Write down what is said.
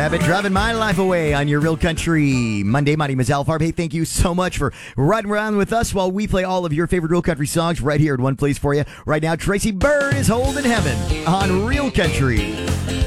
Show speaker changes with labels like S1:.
S1: Heaven, driving my life away on your Real Country Monday. My name is Al Farb. Hey, thank you so much for riding around with us while we play all of your favorite Real Country songs right here at one place for you. Right now, Tracy Byrd is holding heaven on Real Country.